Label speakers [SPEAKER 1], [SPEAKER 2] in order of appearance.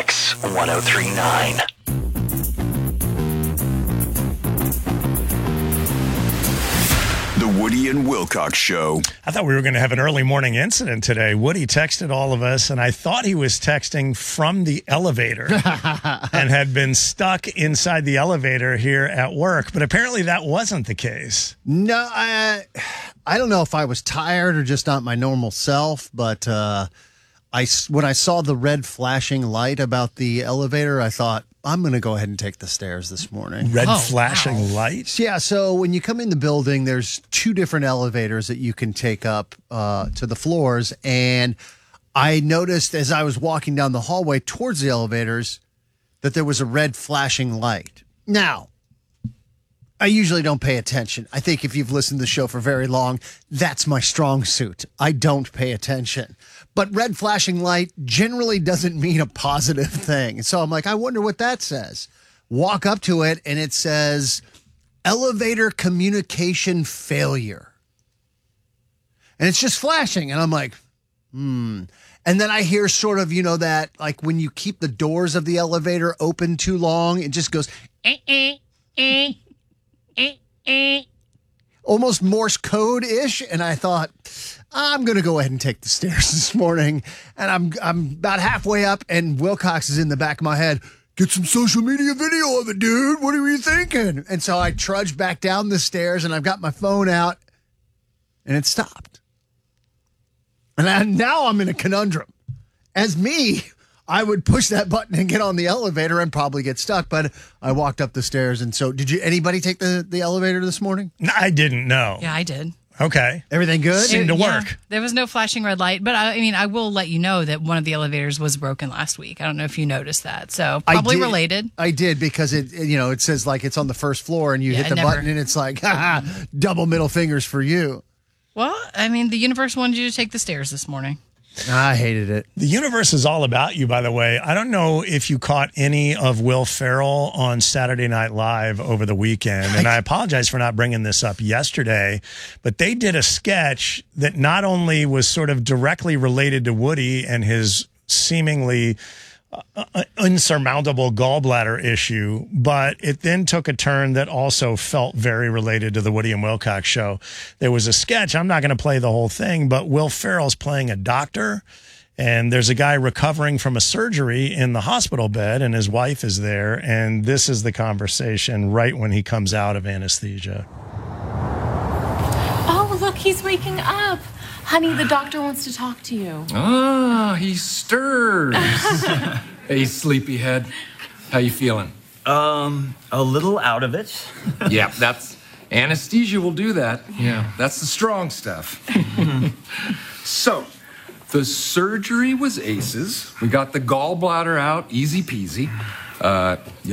[SPEAKER 1] X 1039.
[SPEAKER 2] The Woody and Wilcox Show.
[SPEAKER 3] I thought we were going to have an early morning incident today. Woody texted all of us, and I thought he was texting from the elevator and had been stuck inside the elevator here at work. But apparently that wasn't the case.
[SPEAKER 4] No, I don't know if I was tired or just not my normal self, but when I saw the red flashing light about the elevator, I thought, I'm going to go ahead and take the stairs this morning.
[SPEAKER 3] Red flashing lights?
[SPEAKER 4] Yeah, so when you come in the building, there's two different elevators that you can take up to the floors. And I noticed as I was walking down the hallway towards the elevators that there was a red flashing light. Now, I usually don't pay attention. I think if you've listened to the show for very long, that's my strong suit. I don't pay attention. But red flashing light generally doesn't mean a positive thing. So I'm like, I wonder what that says. Walk up to it, and it says, elevator communication failure. And it's just flashing. And I'm like, And then I hear sort of, that, like when you keep the doors of the elevator open too long, it just goes, almost Morse code-ish. And I thought, I'm going to go ahead and take the stairs this morning. And I'm about halfway up, and Wilcox is in the back of my head. Get some social media video of it, dude. What are you thinking? And so I trudged back down the stairs, and I've got my phone out, and it stopped. And now I'm in a conundrum. As me, I would push that button and get on the elevator and probably get stuck, but I walked up the stairs. And so did anybody take the elevator this morning?
[SPEAKER 3] No, I didn't know.
[SPEAKER 5] Yeah, I did.
[SPEAKER 3] Okay.
[SPEAKER 4] Everything good?
[SPEAKER 3] Seemed to work.
[SPEAKER 5] Yeah, there was no flashing red light, but I will let you know that one of the elevators was broken last week. I don't know if you noticed that. So probably related.
[SPEAKER 4] I did, because it says like it's on the first floor, and you hit the button and it's like, double middle fingers for you.
[SPEAKER 5] Well, the universe wanted you to take the stairs this morning.
[SPEAKER 4] I hated it.
[SPEAKER 3] The universe is all about you, by the way. I don't know if you caught any of Will Ferrell on Saturday Night Live over the weekend, and I apologize for not bringing this up yesterday, but they did a sketch that not only was sort of directly related to Woody and his seemingly insurmountable gallbladder issue, but it then took a turn that also felt very related to the Woody and Wilcox Show. There was a sketch, I'm not going to play the whole thing, but Will Ferrell's playing a doctor, and there's a guy recovering from a surgery in the hospital bed, and his wife is there, and this is the conversation right when he comes out of anesthesia.
[SPEAKER 6] Oh, look, he's waking up. Honey, the doctor wants to talk to you.
[SPEAKER 7] Ah, he stirs. Hey, sleepyhead. How you feeling?
[SPEAKER 1] A little out of it.
[SPEAKER 7] Yeah, that's anesthesia will do that. Yeah, that's the strong stuff. So, the surgery was aces. We got the gallbladder out, easy peasy.